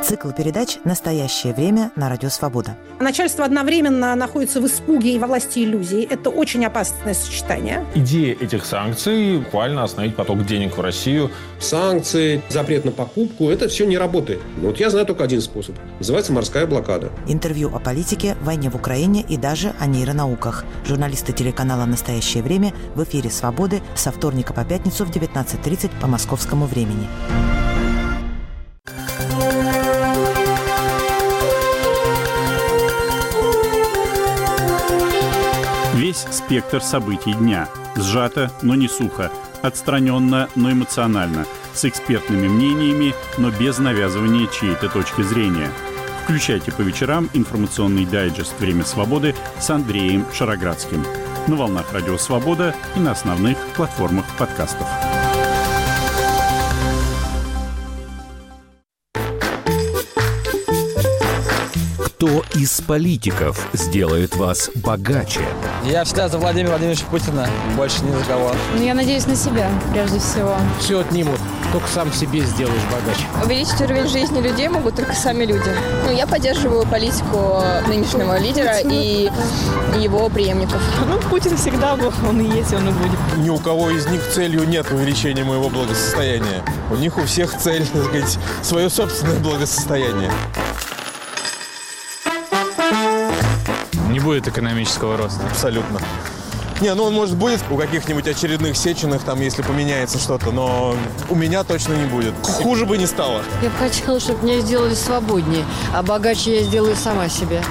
Цикл передач «Настоящее время» на Радио Свобода. Начальство одновременно находится в испуге и во власти иллюзий. Это очень опасное сочетание. Идея этих санкций – буквально остановить поток денег в Россию. Санкции, запрет на покупку – это все не работает. Вот я знаю только один способ. Называется морская блокада. Интервью о политике, войне в Украине и даже о нейронауках. Журналисты телеканала «Настоящее время» в эфире «Свободы» со вторника по пятницу в 19:30 по московскому времени. Весь спектр событий дня. Сжато, но не сухо. Отстраненно, но эмоционально. С экспертными мнениями, но без навязывания чьей-то точки зрения. Включайте по вечерам информационный дайджест «Время свободы» с Андреем Шароградским. На волнах Радио Свобода и на основных платформах подкастов. Кто из политиков сделает вас богаче? Я всегда за Владимира Владимировича Путина, больше ни за кого. Я надеюсь на себя, прежде всего. Все отнимут, только сам себе сделаешь богаче. Увеличить уровень жизни людей могут только сами люди. Я поддерживаю политику нынешнего лидера и его преемников. Путин всегда был, он и есть, он и будет. Ни у кого из них целью нет увеличения моего благосостояния. У них у всех цель, так сказать, свое собственное благосостояние. Не будет экономического роста. Абсолютно. Не, ну он, может, будет у каких-нибудь очередных Сеченых, там, если поменяется что-то, но у меня точно не будет. Хуже бы не стало. Я бы хотела, чтобы меня сделали свободнее, а богаче я сделаю сама себе.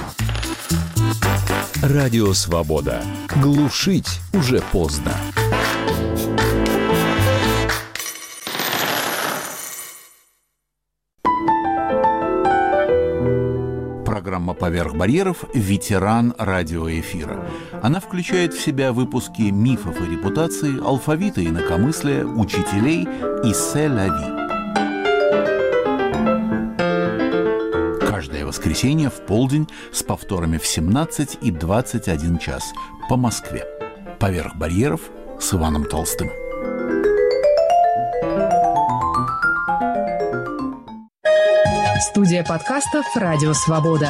Радио Свобода. Глушить уже поздно. Программа «Поверх барьеров» – ветеран радиоэфира. Она включает в себя выпуски мифов и репутаций, алфавита и инакомыслия, учителей и «Се-ля-ви». Каждое воскресенье в полдень с повторами в 17 и 21 час по Москве. «Поверх барьеров» с Иваном Толстым. Студия подкастов «Радио Свобода».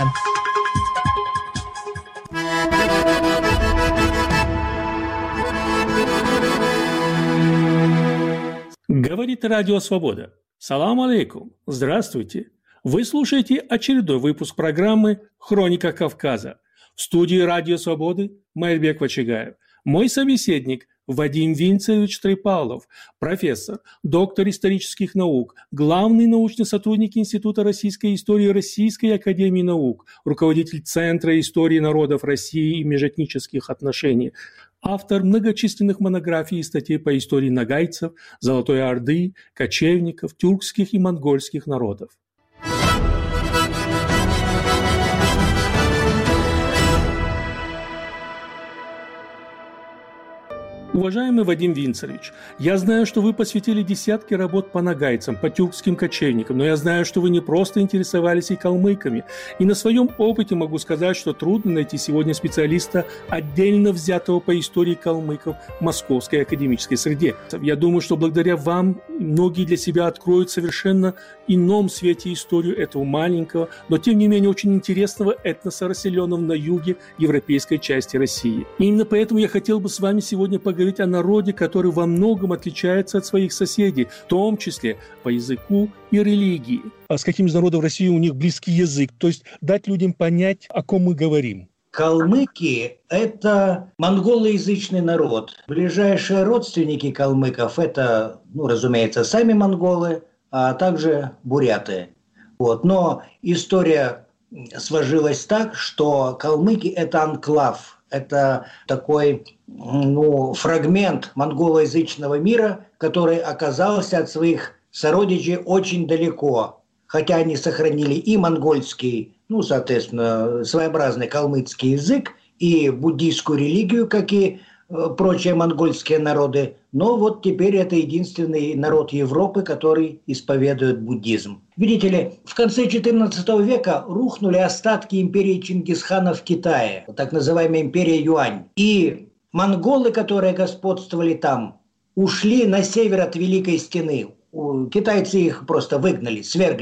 Говорит Радио Свобода. Салам алейкум. Здравствуйте. Вы слушаете очередной выпуск программы «Хроника Кавказа». В студии Радио Свободы Майрбек Вачигаев. Мой собеседник Вадим Винцевич Трипалов, профессор, доктор исторических наук, главный научный сотрудник Института российской истории Российской академии наук, руководитель Центра истории народов России и межэтнических отношений, автор многочисленных монографий и статей по истории нагайцев, Золотой Орды, кочевников, тюркских и монгольских народов. Уважаемый Вадим Винцевич, я знаю, что вы посвятили десятки работ по нагайцам, по тюркским кочевникам, но я знаю, что вы не просто интересовались и калмыками. И на своем опыте могу сказать, что трудно найти сегодня специалиста, отдельно взятого по истории калмыков в московской академической среде. Я думаю, что благодаря вам многие для себя откроют в совершенно ином свете историю этого маленького, но тем не менее очень интересного этноса, расселенного на юге европейской части России. И именно поэтому я хотел бы с вами сегодня поговорить о народе, который во многом отличается от своих соседей, в том числе по языку и религии. А с каким из народов России у них близкий язык? То есть дать людям понять, о ком мы говорим. Калмыки – это монголоязычный народ. Ближайшие родственники калмыков – это, разумеется, сами монголы, а также буряты. Но история сложилась так, что калмыки – это анклав. Это такой фрагмент монголоязычного мира, который оказался от своих сородичей очень далеко. Хотя они сохранили и монгольский, соответственно, своеобразный калмыцкий язык, и буддийскую религию, как и прочие монгольские народы. Но вот теперь это единственный народ Европы, который исповедует буддизм. Видите ли, в конце XIV века рухнули остатки империи Чингисхана в Китае, так называемая империя Юань. И монголы, которые господствовали там, ушли на север от Великой Стены. Китайцы их просто выгнали, свергли.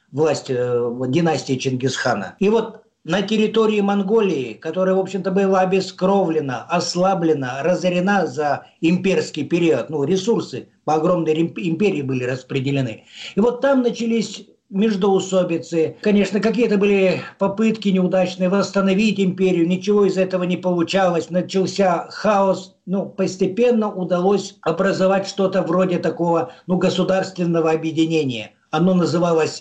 власть династии Чингисхана. И вот на территории Монголии, которая, в общем-то, была обескровлена, ослаблена, разорена за имперский период, ресурсы по огромной империи были распределены. И вот там начались междоусобицы. Конечно, какие-то были попытки неудачные восстановить империю, ничего из этого не получалось, начался хаос. Постепенно удалось образовать что-то вроде такого, государственного объединения. Оно называлось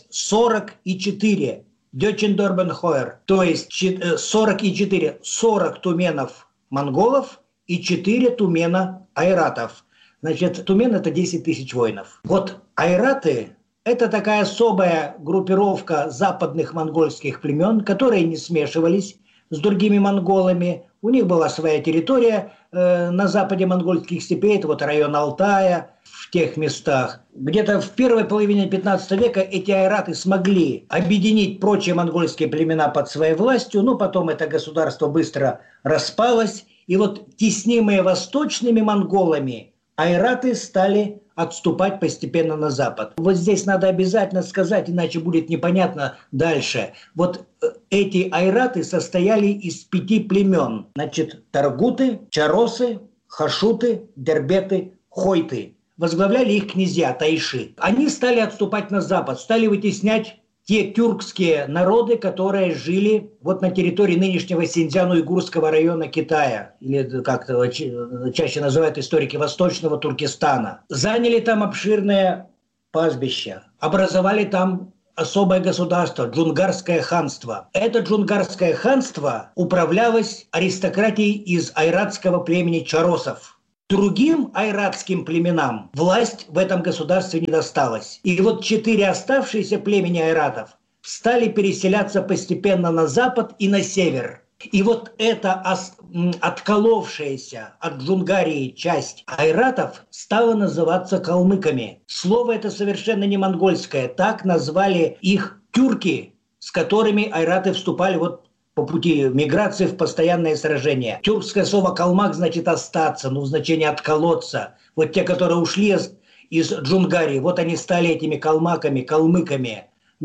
44. Дёчендорбенхойер, то есть 44, 40 туменов монголов и 4 тумена айратов. Значит, тумен – это 10 тысяч воинов. Вот айраты – это такая особая группировка западных монгольских племен, которые не смешивались с другими монголами. У них была своя территория на западе монгольских степей, это вот район Алтая, в тех местах. Где-то в первой половине 15 века эти айраты смогли объединить прочие монгольские племена под своей властью, но потом это государство быстро распалось. И вот теснимые восточными монголами айраты стали отступать постепенно на запад. Вот здесь надо обязательно сказать, иначе будет непонятно дальше. Вот эти айраты состояли из 5 племен. Значит, таргуты, чаросы, хашуты, дербеты, хойты. Возглавляли их князья, тайши. Они стали отступать на запад, стали вытеснять те тюркские народы, которые жили вот на территории нынешнего Синьцзян-Уйгурского района Китая, или как-то чаще называют историки Восточного Туркестана. Заняли там обширное пастбище, образовали там особое государство, Джунгарское ханство. Это Джунгарское ханство управлялось аристократией из айратского племени чаросов. Другим айратским племенам власть в этом государстве не досталась. И вот 4 оставшиеся племени айратов стали переселяться постепенно на запад и на север. И вот эта отколовшаяся от Джунгарии часть айратов стала называться калмыками. Слово это совершенно не монгольское. Так назвали их тюрки, с которыми айраты вступали по пути миграции в постоянные сражения. Тюркское слово «калмак» значит «остаться», в значении «отколоться». Вот те, которые ушли из Джунгарии, вот они стали этими калмаками, калмыками.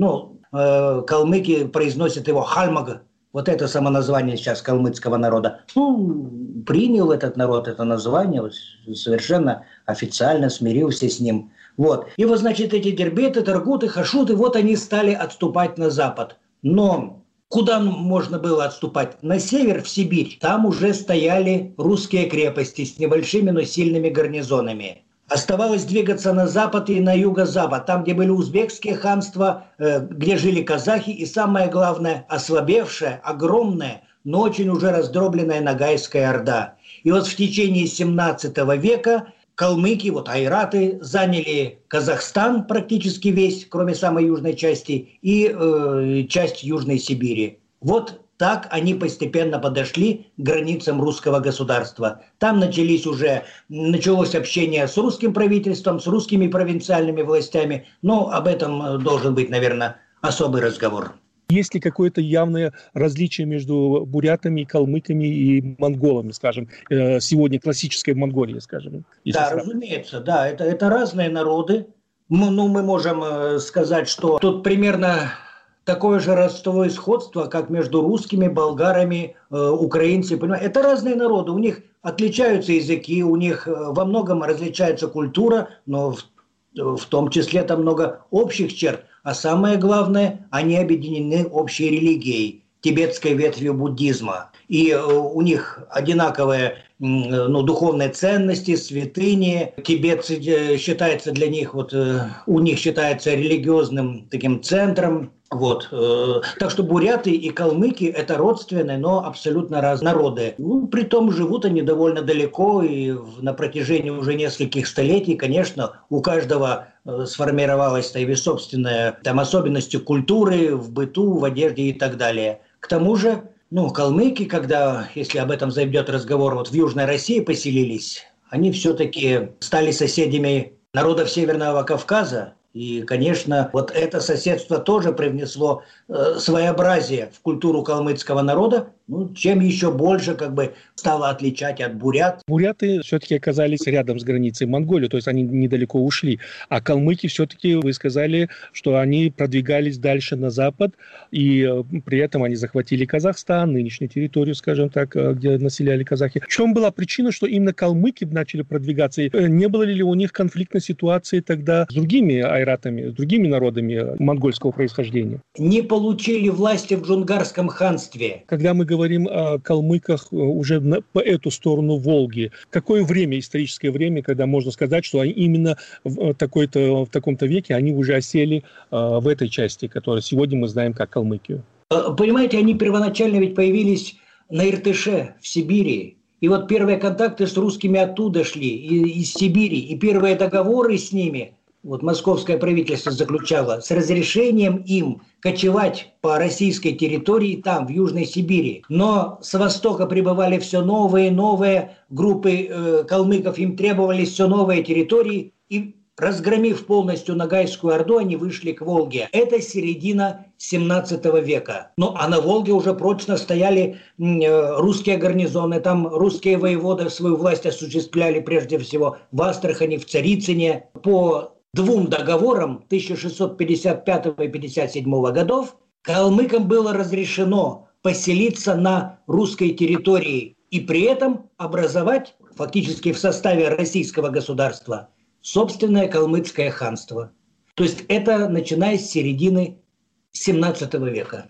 Калмыки произносят его «хальмаг». Вот это самоназвание сейчас калмыцкого народа. Принял этот народ это название, совершенно официально смирился с ним. И вот, значит, эти дербеты, таргуты, хашуты, вот они стали отступать на запад. Но куда можно было отступать? На север, в Сибирь. Там уже стояли русские крепости с небольшими, но сильными гарнизонами. Оставалось двигаться на запад и на юго-запад, там, где были узбекские ханства, где жили казахи, и самое главное, ослабевшая, огромная, но очень уже раздробленная Ногайская Орда. И вот в течение 17 века калмыки, айраты, заняли Казахстан практически весь, кроме самой южной части, и часть Южной Сибири. Вот так они постепенно подошли к границам русского государства. Там началось общение с русским правительством, с русскими провинциальными властями. Но об этом должен быть, наверное, особый разговор. Есть ли какое-то явное различие между бурятами, калмыками и монголами, скажем, сегодня классической Монголии, скажем? Да, разумеется, да, это разные народы. Мы можем сказать, что тут примерно такое же родство и сходство, как между русскими, болгарами, украинцами. Это разные народы, у них отличаются языки, у них во многом различается культура, но в том числе там много общих черт. А самое главное, они объединены общей религией, тибетской ветвью буддизма. И у них одинаковые духовные ценности, святыни. Тибет считается для них, у них считается религиозным таким центром. Так что буряты и калмыки – это родственные, но абсолютно разные народы. Притом живут они довольно далеко, и на протяжении уже нескольких столетий, конечно, у каждого сформировалась собственная особенности культуры, в быту, в одежде и так далее. К тому же, калмыки, если об этом зайдет разговор, в Южной России поселились, они все-таки стали соседями народов Северного Кавказа. И, конечно, это соседство тоже привнесло своеобразие в культуру калмыцкого народа, чем еще больше стало отличать от бурят. Буряты все-таки оказались рядом с границей Монголии, то есть они недалеко ушли. А калмыки все-таки, вы сказали, что они продвигались дальше на запад, и при этом они захватили Казахстан, нынешнюю территорию, скажем так, где населяли казахи. В чем была причина, что именно калмыки начали продвигаться? Не было ли у них конфликтной ситуации тогда с другими айратами, с другими народами монгольского происхождения? Не получили власти в Джунгарском ханстве. Когда мы говорим о калмыках уже по эту сторону Волги, какое время, историческое время, когда можно сказать, что они именно в таком-то веке они уже осели в этой части, которую сегодня мы знаем как Калмыкию? Понимаете, они первоначально ведь появились на Иртыше, в Сибири. И вот первые контакты с русскими оттуда шли, из Сибири. И первые договоры с ними, московское правительство заключало, с разрешением им кочевать по российской территории там, в Южной Сибири. Но с востока прибывали все новые и новые группы калмыков, им требовались все новые территории. И разгромив полностью Ногайскую Орду, они вышли к Волге. Это середина 17 века. А на Волге уже прочно стояли русские гарнизоны. Там русские воеводы свою власть осуществляли прежде всего в Астрахани, в Царицыне. По двум договорам 1655 и 1657 годов калмыкам было разрешено поселиться на русской территории и при этом образовать фактически в составе российского государства собственное калмыцкое ханство. То есть это начиная с середины 17 века.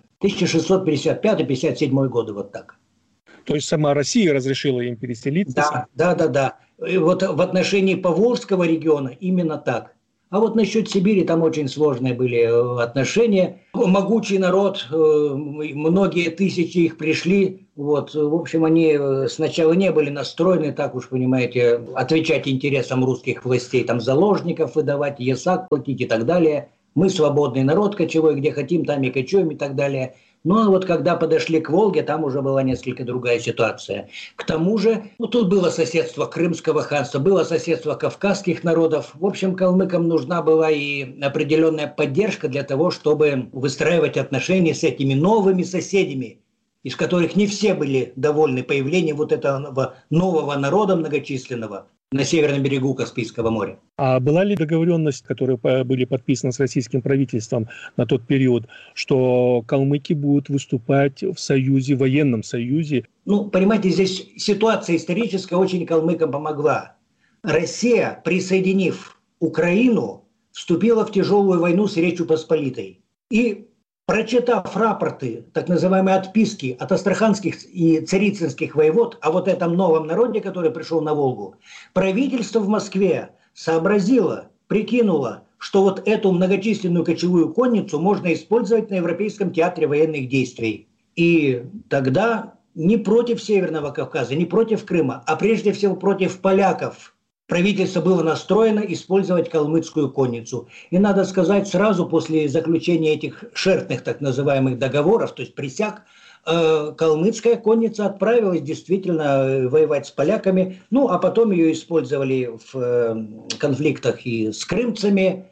1655-57 годы, вот так. То есть сама Россия разрешила им переселиться? Да. И вот в отношении Поволжского региона именно так. А вот насчет Сибири там очень сложные были отношения. Могучий народ, многие тысячи их пришли. В общем, они сначала не были настроены, так уж понимаете, отвечать интересам русских властей, там заложников выдавать, ясак платить и так далее. Мы свободный народ кочевой, где хотим, там и кочуем и так далее. Но когда подошли к Волге, там уже была несколько другая ситуация. К тому же, тут было соседство Крымского ханства, было соседство кавказских народов. В общем, калмыкам нужна была и определенная поддержка для того, чтобы выстраивать отношения с этими новыми соседями, из которых не все были довольны появлением этого нового народа многочисленного на северном берегу Каспийского моря. А была ли договоренность, которые были подписаны с российским правительством на тот период, что калмыки будут выступать в союзе, военном союзе? Понимаете, здесь ситуация историческая очень калмыкам помогла. Россия, присоединив Украину, вступила в тяжелую войну с Речью Посполитой. И прочитав рапорты, так называемые отписки от астраханских и царицынских воевод о этом новом народе, который пришел на Волгу, правительство в Москве сообразило, прикинуло, что эту многочисленную кочевую конницу можно использовать на Европейском театре военных действий. И тогда не против Северного Кавказа, не против Крыма, а прежде всего против поляков правительство было настроено использовать калмыцкую конницу. И надо сказать, сразу после заключения этих шертных так называемых договоров, то есть присяг, калмыцкая конница отправилась действительно воевать с поляками, а потом ее использовали в конфликтах и с крымцами.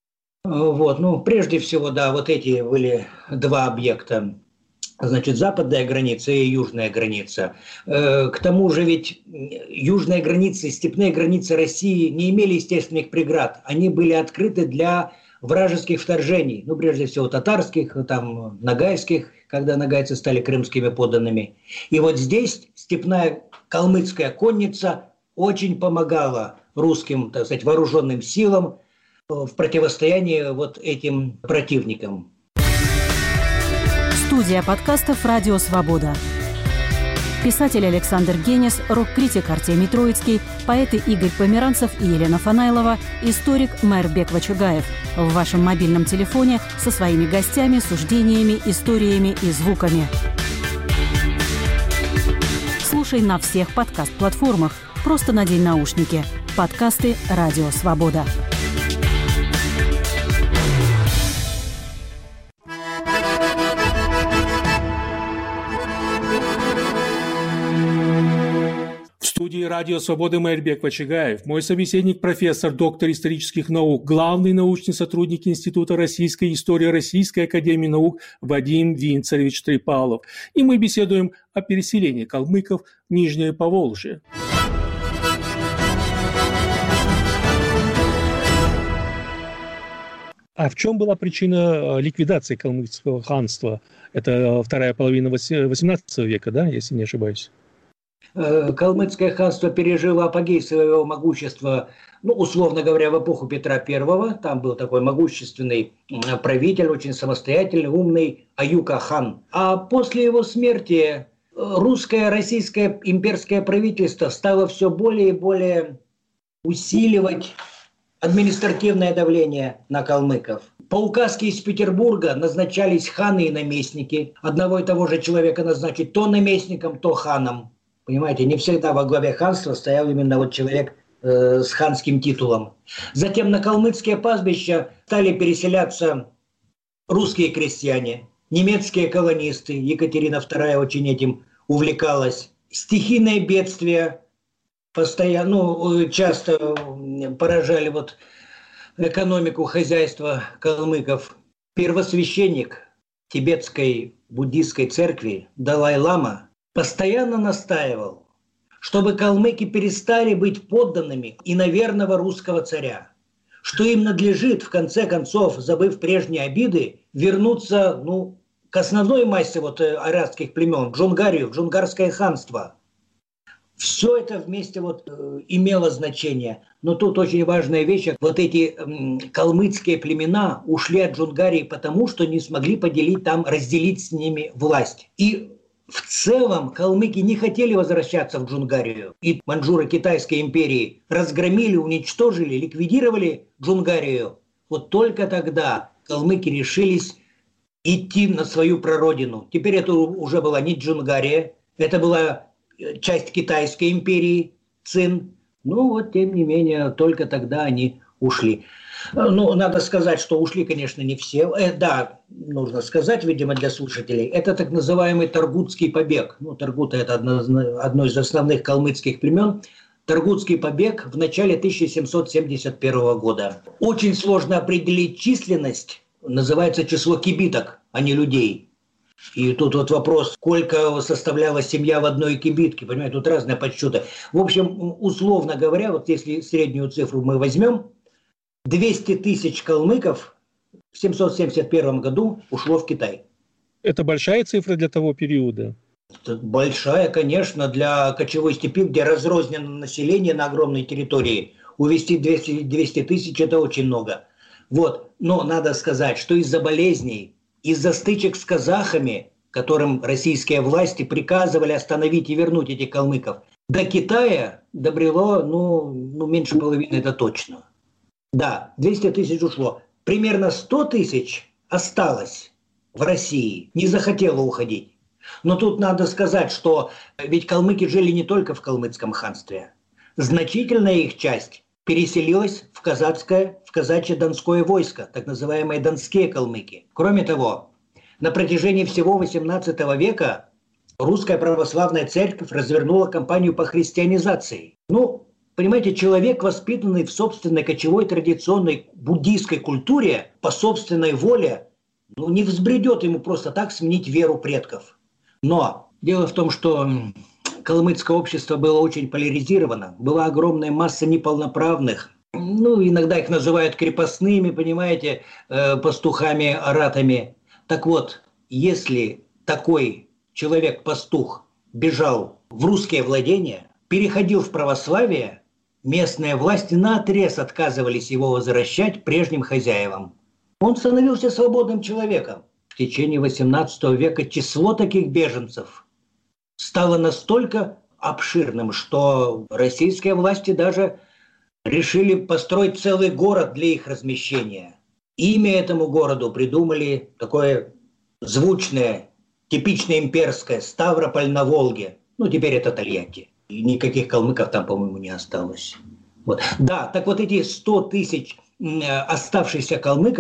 Прежде всего, эти были два объекта. Западная граница и южная граница. К тому же ведь южная граница, степные границы России не имели естественных преград. Они были открыты для вражеских вторжений. Прежде всего татарских, ногайских, когда ногайцы стали крымскими подданными. И здесь степная калмыцкая конница очень помогала русским, вооруженным силам в противостоянии этим противникам. Студия подкастов «Радио Свобода». Писатель Александр Генис, рок-критик Артемий Троицкий, поэты Игорь Померанцев и Елена Фанайлова, историк Майрбек Вачугаев. В вашем мобильном телефоне со своими гостями, суждениями, историями и звуками. Слушай на всех подкаст-платформах. Просто надень наушники. Подкасты «Радио Свобода». В студии Радио «Свобода», Майрбек Вачагаев. Мой собеседник – профессор, доктор исторических наук, главный научный сотрудник Института российской истории Российской академии наук Вадим Винцерович Трипалов. И мы беседуем о переселении калмыков в Нижнее Поволжье. А в чем была причина ликвидации калмыцкого ханства? Это вторая половина XVIII века, да, если не ошибаюсь? Калмыцкое ханство пережило апогей своего могущества, условно говоря, в эпоху Петра I. Там был такой могущественный правитель, очень самостоятельный, умный Аюка-хан. А после его смерти русское, российское имперское правительство стало все более и более усиливать административное давление на калмыков. По указке из Петербурга назначались ханы и наместники. Одного и того же человека назначить то наместником, то ханом. Понимаете, не всегда во главе ханства стоял именно человек с ханским титулом. Затем на калмыцкие пастбища стали переселяться русские крестьяне, немецкие колонисты. Екатерина II очень этим увлекалась. Стихийные бедствия постоянно, часто поражали экономику хозяйства калмыков. Первосвященник тибетской буддийской церкви Далай-лама постоянно настаивал, чтобы калмыки перестали быть подданными иноверного русского царя, что им надлежит, в конце концов, забыв прежние обиды, вернуться к основной массе аратских племен, в Джунгарию, в Джунгарское ханство. Все это вместе имело значение. Но тут очень важная вещь. Эти калмыцкие племена ушли от Джунгарии потому, что не смогли разделить с ними власть. И в целом калмыки не хотели возвращаться в Джунгарию. И маньчжуры Китайской империи разгромили, уничтожили, ликвидировали Джунгарию. Только тогда калмыки решились идти на свою прародину. Теперь это уже была не Джунгария, это была часть Китайской империи, Цин. Тем не менее, только тогда они ушли. Надо сказать, что ушли, конечно, не все. Да, нужно сказать, видимо, для слушателей, это так называемый Таргутский побег. Таргуты – это одно из основных калмыцких племен. Таргутский побег в начале 1771 года. Очень сложно определить численность, называется число кибиток, а не людей. И тут вопрос, сколько составляла семья в одной кибитке, понимаете, тут разные подсчеты. В общем, условно говоря, если среднюю цифру мы возьмем, 200 тысяч калмыков в 771 году ушло в Китай. Это большая цифра для того периода? Это большая, конечно, для кочевой степи, где разрознено население на огромной территории. Увезти 200 тысяч – это очень много. Но надо сказать, что из-за болезней, из-за стычек с казахами, которым российские власти приказывали остановить и вернуть этих калмыков, до Китая добрело, меньше половины, это точно. Да, 200 тысяч ушло. Примерно 100 тысяч осталось в России, не захотело уходить. Но тут надо сказать, что ведь калмыки жили не только в калмыцком ханстве. Значительная их часть переселилась в казачье донское войско, так называемые донские калмыки. Кроме того, на протяжении всего XVIII века русская православная церковь развернула кампанию по христианизации. Понимаете, человек, воспитанный в собственной кочевой традиционной буддийской культуре, по собственной воле, не взбредет ему просто так сменить веру предков. Но дело в том, что калмыцкое общество было очень поляризировано, была огромная масса неполноправных, иногда их называют крепостными, понимаете, пастухами, аратами. Так вот, если такой человек-пастух бежал в русские владения, переходил в православие, местные власти наотрез отказывались его возвращать прежним хозяевам. Он становился свободным человеком. В течение XVIII века число таких беженцев стало настолько обширным, что российские власти даже решили построить целый город для их размещения. Имя этому городу придумали такое звучное, типично имперское – Ставрополь на Волге. Теперь это Тольятти. И никаких калмыков там, по-моему, не осталось. Да, так эти 100 тысяч оставшихся калмыков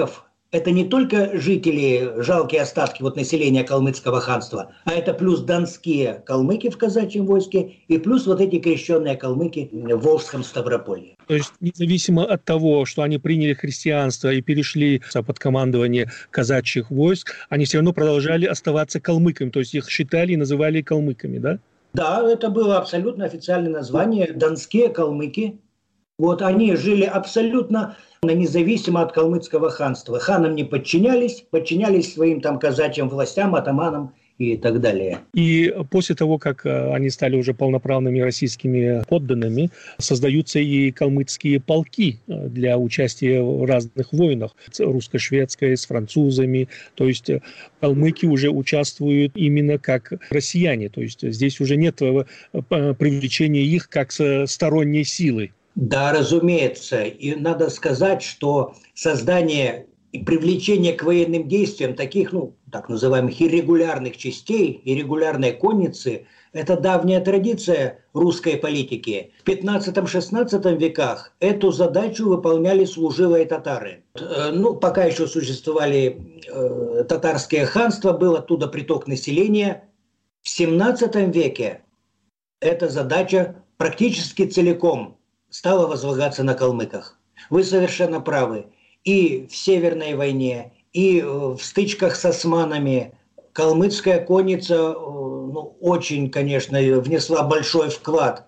это не только жители, жалкие остатки населения калмыцкого ханства, а это плюс донские калмыки в казачьем войске и плюс эти крещенные калмыки в Волжском Ставрополье. То есть независимо от того, что они приняли христианство и перешли под командование казачьих войск, они все равно продолжали оставаться калмыками, то есть их считали и называли калмыками, да? Да, это было абсолютно официальное название, донские калмыки. Они жили абсолютно независимо от калмыцкого ханства. Ханам не подчинялись своим казачьим властям, атаманам и так далее. И после того, как они стали уже полноправными российскими подданными, создаются и калмыцкие полки для участия в разных войнах. Русско-шведской, с французами. То есть калмыки уже участвуют именно как россияне. То есть здесь уже нет привлечения их как сторонней силы. Да, разумеется. И надо сказать, что создание и привлечение к военным действиям таких, так называемых иррегулярных частей, иррегулярной конницы, это давняя традиция русской политики. В 15-16 веках эту задачу выполняли служилые татары. Пока еще существовали татарские ханства, был оттуда приток населения. В 17 веке эта задача практически целиком стала возлагаться на калмыках. Вы совершенно правы. И в Северной войне, и в стычках с османами калмыцкая конница очень, конечно, внесла большой вклад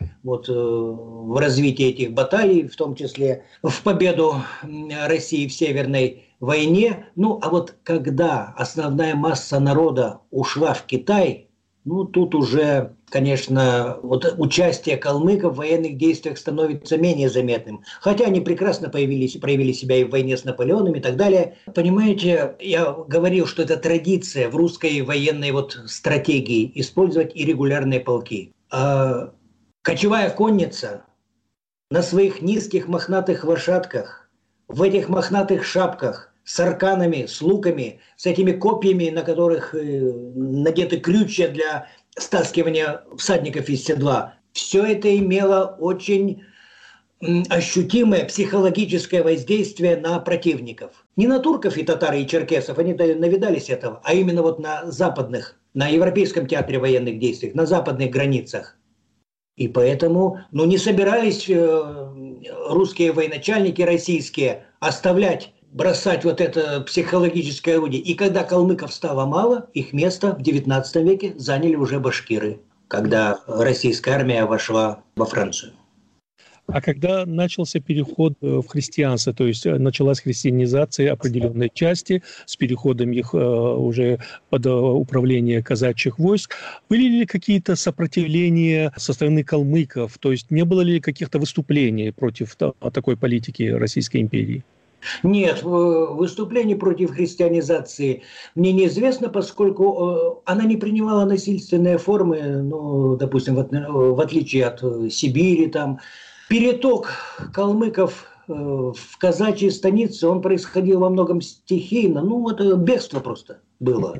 в развитие этих баталий, в том числе в победу России в Северной войне. Когда основная масса народа ушла в Китай, тут уже, конечно, участие калмыков в военных действиях становится менее заметным. Хотя они прекрасно проявили себя и в войне с Наполеоном и так далее. Понимаете, я говорил, что это традиция в русской военной стратегии использовать иррегулярные полки. А кочевая конница на своих низких мохнатых лошадках, в этих мохнатых шапках, с арканами, с луками, с этими копьями, на которых надеты крючья для стаскивания всадников из седла. Все это имело очень ощутимое психологическое воздействие на противников. Не на турков и татар и черкесов, они навидались этого, а именно на западных, на Европейском театре военных действий, на западных границах. И поэтому не собирались русские военачальники российские бросать это психологическое орудие. И когда калмыков стало мало, их место в XIX веке заняли уже башкиры, когда российская армия вошла во Францию. А когда начался переход в христианство, то есть началась христианизация определенной части с переходом их уже под управление казачьих войск, были ли какие-то сопротивления со стороны калмыков? То есть не было ли каких-то выступлений против такой политики Российской империи? Нет, выступлений против христианизации мне неизвестно, поскольку она не принимала насильственные формы, допустим, в отличие от Сибири. Переток калмыков в казачьи станицы, он происходил во многом стихийно, бегство просто было.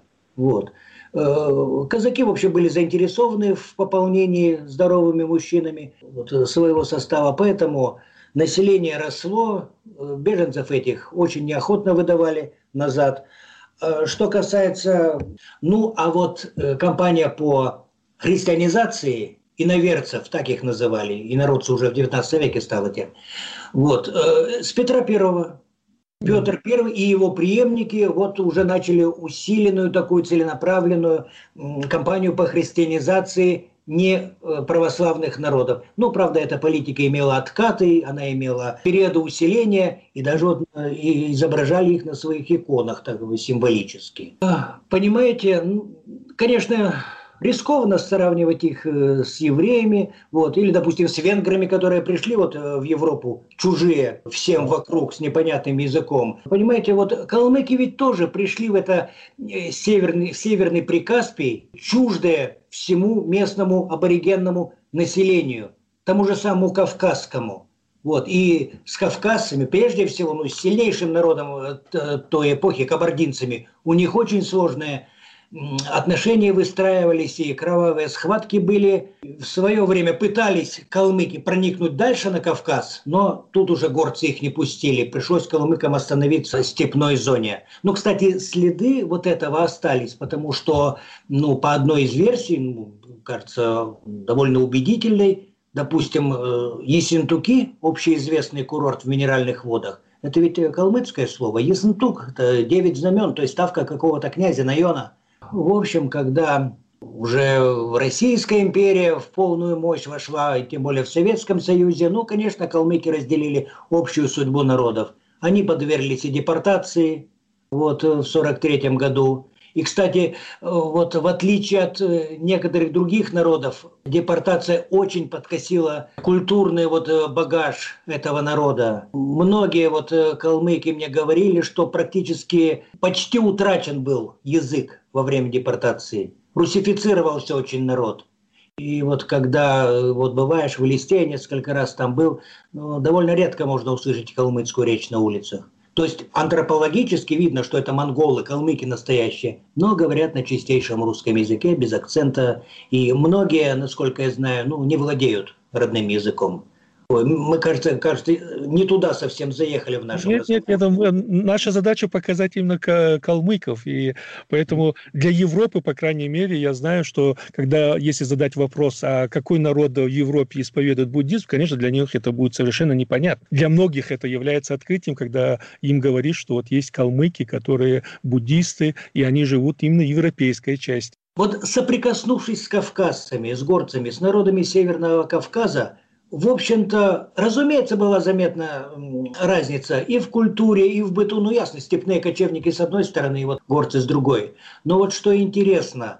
Казаки вообще были заинтересованы в пополнении здоровыми мужчинами своего состава, поэтому население росло, беженцев этих очень неохотно выдавали назад. Что касается, кампания по христианизации иноверцев, так их называли, инородцы уже в XIX веке стало тем, с Петра I. Петр I и его преемники уже начали усиленную такую целенаправленную кампанию по христианизации не православных народов. Правда, эта политика имела откаты, она имела периоды усиления, и даже изображали их на своих иконах символически. Понимаете, конечно, рискованно сравнивать их с евреями, или, допустим, с венграми, которые пришли в Европу, чужие всем вокруг, с непонятным языком. Понимаете, калмыки ведь тоже пришли в это северный Прикаспий, чуждые всему местному аборигенному населению, тому же самому кавказскому. И с кавказцами, прежде всего, с сильнейшим народом той эпохи, кабардинцами, у них очень сложные отношения выстраивались, и кровавые схватки были. В свое время пытались калмыки проникнуть дальше на Кавказ, но тут уже горцы их не пустили. Пришлось калмыкам остановиться в степной зоне. Но, кстати, следы вот этого остались, потому что, по одной из версий, кажется, довольно убедительной, допустим, Ессентуки, общеизвестный курорт в Минеральных водах, это ведь калмыцкое слово. Ессентук – это 9 знамен, то есть ставка какого-то князя Найона. В общем, когда уже Российская империя в полную мощь вошла, и тем более в Советском Союзе, конечно, калмыки разделили общую судьбу народов. Они подверглись и депортации в 1943 году. И, кстати, в отличие от некоторых других народов, депортация очень подкосила культурный багаж этого народа. Многие калмыки мне говорили, что практически почти утрачен был язык во время депортации. Русифицировался очень народ. И когда бываешь в Элисте, несколько раз там был, довольно редко можно услышать калмыцкую речь на улицах. То есть антропологически видно, что это монголы, калмыки настоящие, но говорят на чистейшем русском языке, без акцента. И многие, насколько я знаю, не владеют родным языком. Мы, кажется, не туда совсем заехали в нашем разговоре. Нет, наша задача показать именно калмыков, и поэтому для Европы, по крайней мере, я знаю, что если задать вопрос, а какой народ в Европе исповедует буддизм, конечно, для них это будет совершенно непонятно. Для многих это является открытием, когда им говоришь, что есть калмыки, которые буддисты, и они живут именно в европейской части. Соприкоснувшись с кавказцами, с горцами, с народами Северного Кавказа, в общем-то, разумеется, была заметна разница и в культуре, и в быту. Ясно, степные кочевники с одной стороны, и горцы с другой. Но что интересно,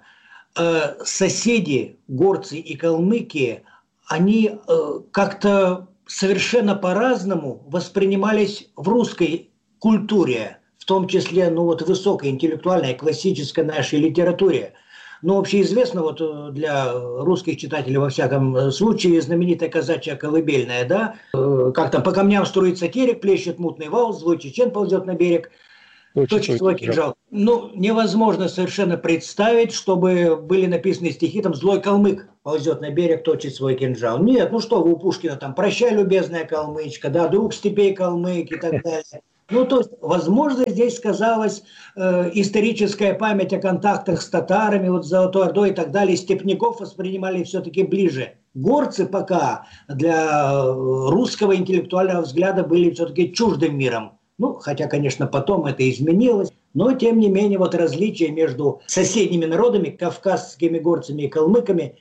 соседи, горцы и калмыки, они как-то совершенно по-разному воспринимались в русской культуре, в том числе, высокой интеллектуальной, классической нашей литературе. Общеизвестно для русских читателей, во всяком случае, знаменитая казачья колыбельная, да? Как там, по камням струится терек, плещет мутный вал, злой чечен ползет на берег, точит свой кинжал. Невозможно совершенно представить, чтобы были написаны стихи, там, злой калмык ползет на берег, точит свой кинжал. Нет, что вы у Пушкина, там, прощай, любезная калмычка, да, друг степей калмык и так далее. То есть, возможно, здесь сказалась историческая память о контактах с татарами, Золотой Ордой и так далее. Степняков воспринимали все-таки ближе. Горцы пока для русского интеллектуального взгляда были все-таки чуждым миром. Хотя, конечно, потом это изменилось. Но, тем не менее, различие между соседними народами, кавказскими горцами и калмыками,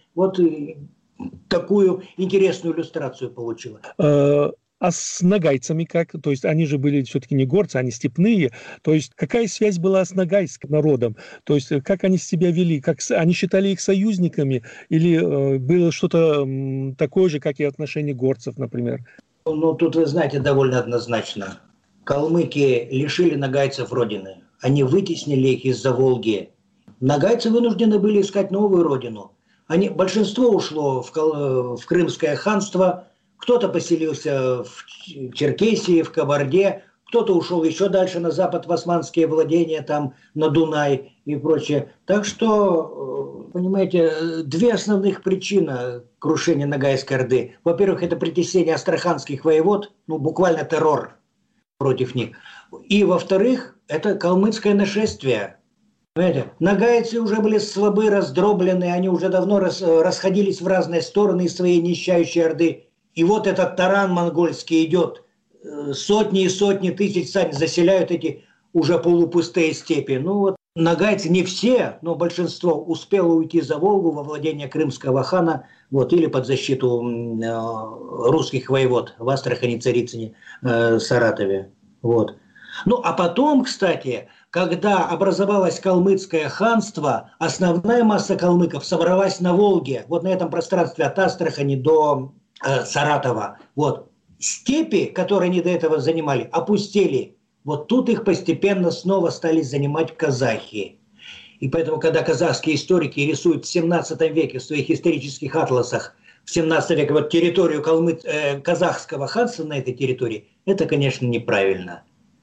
такую интересную иллюстрацию получило. А с нагайцами как? То есть они же были все-таки не горцы, они степные. То есть какая связь была с нагайским народом? То есть как они себя вели? Как они считали их союзниками? Или было что-то такое же, как и отношение горцев, например? Тут, вы знаете, довольно однозначно. Калмыки лишили нагайцев родины. Они вытеснили их из-за Волги. Нагайцы вынуждены были искать новую родину. Большинство ушло в Крымское ханство. Кто-то поселился в Черкесии, в Кабарде, кто-то ушел еще дальше на запад в османские владения, там на Дунай и прочее. Так что, понимаете, две основных причины крушения Ногайской Орды. Во-первых, это притеснение астраханских воевод, буквально террор против них. И, во-вторых, это калмыцкое нашествие. Понимаете? Нагайцы уже были слабы, раздроблены, они уже давно расходились в разные стороны из своей нищающей Орды. И этот таран монгольский идет, сотни и сотни тысяч всадников заселяют эти уже полупустые степи. Нагайцы не все, но большинство успело уйти за Волгу во владение крымского хана, или под защиту русских воевод в Астрахани, Царицыне, Саратове. А потом, кстати, когда образовалось калмыцкое ханство, основная масса калмыков собралась на Волге, на этом пространстве от Астрахани до Саратова. Степи, которые они до этого занимали, опустели. Тут их постепенно снова стали занимать казахи. И поэтому, когда казахские историки рисуют в 17 веке в своих исторических атласах, в 17 веке территорию казахского ханства на этой территории, это, конечно, неправильно.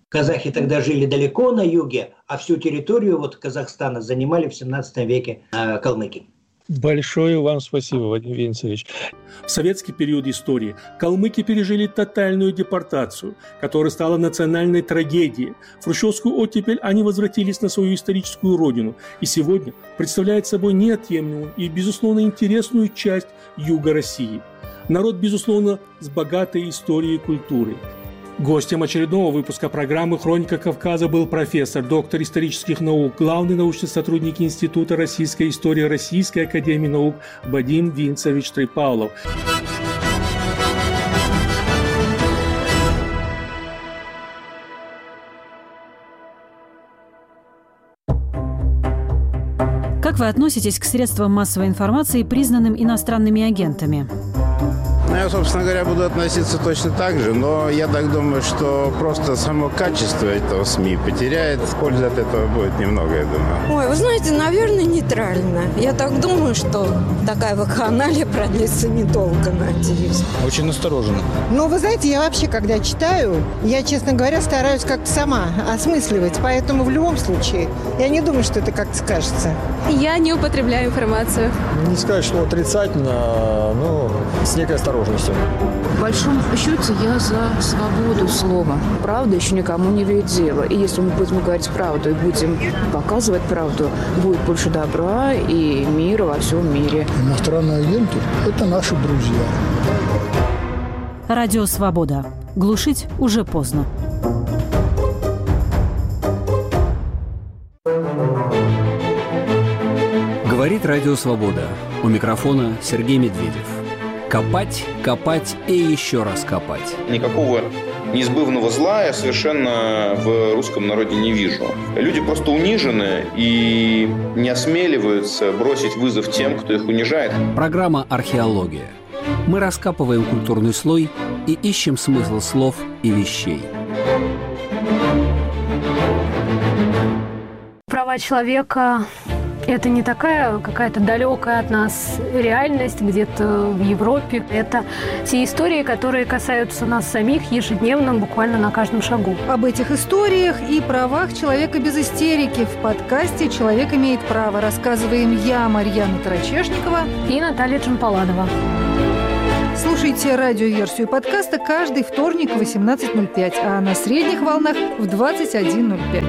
Казахи тогда жили далеко на юге, а всю территорию вот Казахстана занимали в 17 веке калмыки. Большое вам спасибо, Вадим Винцевич. В советский период истории калмыки пережили тотальную депортацию, которая стала национальной трагедией. В хрущевскую оттепель они возвратились на свою историческую родину и сегодня представляют собой неотъемлемую и, безусловно, интересную часть юга России. Народ, безусловно, с богатой историей и культурой. Гостем очередного выпуска программы «Хроника Кавказа» был профессор, доктор исторических наук, главный научный сотрудник Института российской истории Российской академии наук Вадим Винцевич Трипалов. Как вы относитесь к средствам массовой информации, признанным иностранными агентами? Я, собственно говоря, буду относиться точно так же, но я так думаю, что просто само качество этого СМИ потеряет. Пользы от этого будет немного, я думаю. Ой, вы знаете, наверное, нейтрально. Я так думаю, что такая вакханалия продлится недолго, надеюсь. Очень настороженно. Ну, вы знаете, я вообще, когда читаю, я, честно говоря, стараюсь как-то сама осмысливать. Поэтому в любом случае, я не думаю, что это как-то скажется. Я не употребляю информацию. Не сказать, что отрицательно, но с некой осторожностью. В большом счете я за свободу слова. Правда еще никому не ведет дело. И если мы будем говорить правду и будем показывать правду, будет больше добра и мира во всем мире. Иностранные агенты – это наши друзья. Радио «Свобода». Глушить уже поздно. Говорит Радио «Свобода». У микрофона Сергей Медведев. Копать, копать и еще раз копать. Никакого неизбывного зла я совершенно в русском народе не вижу. Люди просто унижены и не осмеливаются бросить вызов тем, кто их унижает. Программа «Археология». Мы раскапываем культурный слой и ищем смысл слов и вещей. Права человека – это не такая какая-то далекая от нас реальность где-то в Европе. Это те истории, которые касаются нас самих ежедневно, буквально на каждом шагу. Об этих историях и правах человека без истерики в подкасте «Человек имеет право» рассказываем я, Марьяна Тарачешникова и Наталья Джампаладова. Слушайте радиоверсию подкаста каждый вторник в 18:05, а на средних волнах в 21:05.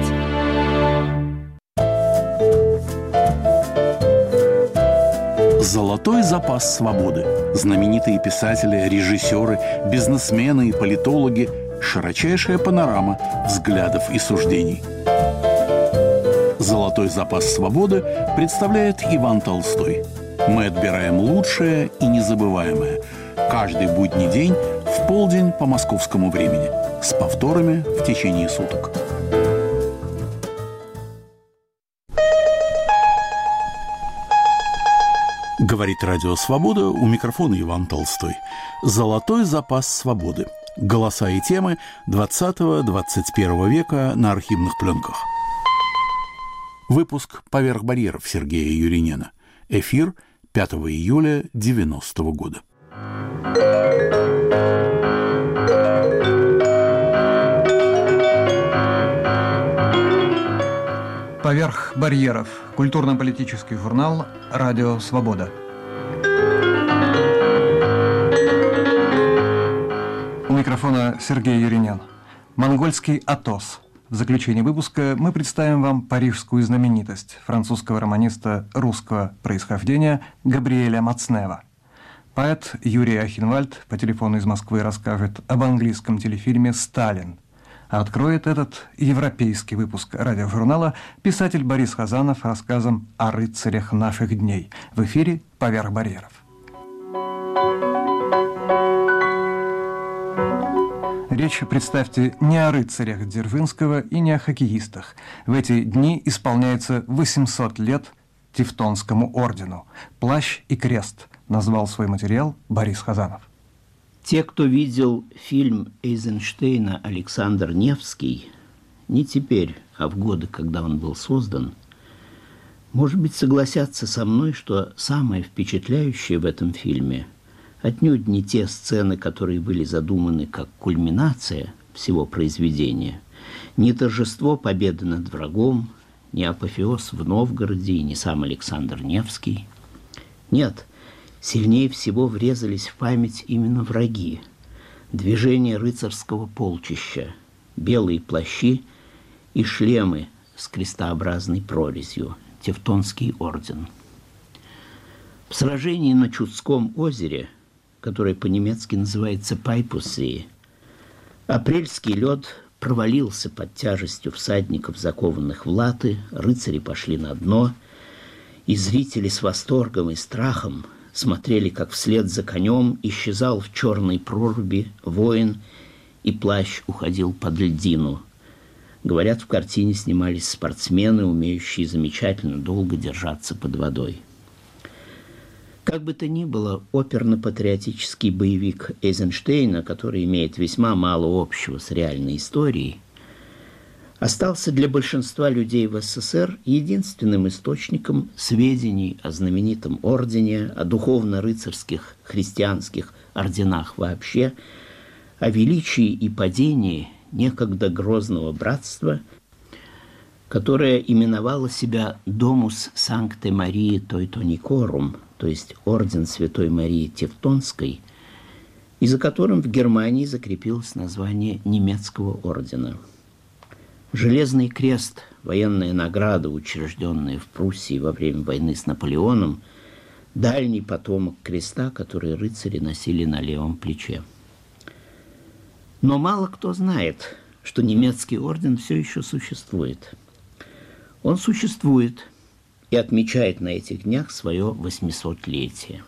Золотой запас свободы. Знаменитые писатели, режиссеры, бизнесмены и политологи. Широчайшая панорама взглядов и суждений. Золотой запас свободы представляет Иван Толстой. Мы отбираем лучшее и незабываемое. Каждый будний день в полдень по московскому времени. С повторами в течение суток. Говорит Радио «Свобода», у микрофона Иван Толстой. Золотой запас свободы. Голоса и темы 20-21 века на архивных пленках. Выпуск «Поверх барьеров» Сергея Юринена. Эфир 5 июля 90 года. «Поверх барьеров» – культурно-политический журнал «Радио Свобода». У микрофона Сергей Юринен. Монгольский Атос. В заключении выпуска мы представим вам парижскую знаменитость французского романиста русского происхождения Габриэля Мацнева. Поэт Юрий Ахенвальд по телефону из Москвы расскажет об английском телефильме «Сталин». А откроет этот европейский выпуск радиожурнала писатель Борис Хазанов рассказом о рыцарях наших дней. В эфире «Поверх барьеров». Речь, представьте, не о рыцарях Дзержинского и не о хоккеистах. В эти дни исполняется 800 лет Тевтонскому ордену. «Плащ и крест» назвал свой материал Борис Хазанов. Те, кто видел фильм Эйзенштейна «Александр Невский», не теперь, а в годы, когда он был создан, может быть, согласятся со мной, что самое впечатляющее в этом фильме отнюдь не те сцены, которые были задуманы как кульминация всего произведения, Ни торжество победы над врагом, ни апофеоз в Новгороде и ни сам Александр Невский. Нет, сильнее всего врезались в память именно враги. Движение рыцарского полчища, белые плащи и шлемы с крестообразной прорезью, Тевтонский орден. В сражении на Чудском озере, которое по-немецки называется Пайпуссии, апрельский лед провалился под тяжестью всадников, закованных в латы, рыцари пошли на дно, и зрители с восторгом и страхом смотрели, как вслед за конем исчезал в черной проруби воин, и плащ уходил под льдину. Говорят, в картине снимались спортсмены, умеющие замечательно долго держаться под водой. Как бы то ни было, оперно-патриотический боевик Эйзенштейна, который имеет весьма мало общего с реальной историей, остался для большинства людей в СССР единственным источником сведений о знаменитом ордене, о духовно-рыцарских христианских орденах вообще, о величии и падении некогда грозного братства, которое именовало себя «Домус Санкте Марии Теутоникорум», то есть Орден Святой Марии Тевтонской, и за которым в Германии закрепилось название немецкого ордена. Железный крест, военная награда, учрежденная в Пруссии во время войны с Наполеоном, дальний потомок креста, который рыцари носили на левом плече. Но мало кто знает, что немецкий орден все еще существует. Он существует и отмечает на этих днях свое 800-летие.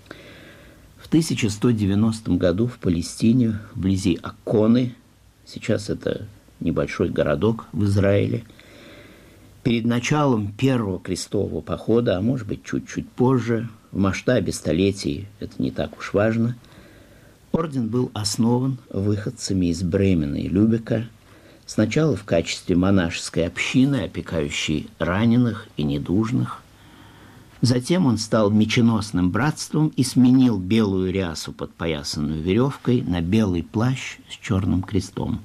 В 1190 году в Палестине, вблизи Акконы, сейчас это небольшой городок в Израиле, перед началом первого крестового похода, а может быть чуть-чуть позже, в масштабе столетий это не так уж важно, орден был основан выходцами из Бремена и Любека, сначала в качестве монашеской общины, опекающей раненых и недужных. Затем он стал меченосным братством и сменил белую рясу, подпоясанную веревкой, на белый плащ с черным крестом.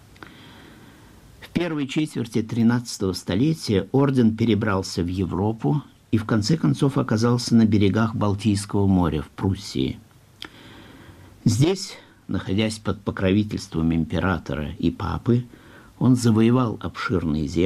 В первой четверти XIII столетия орден перебрался в Европу и в конце концов оказался на берегах Балтийского моря в Пруссии. Здесь, находясь под покровительством императора и папы, он завоевал обширные земли,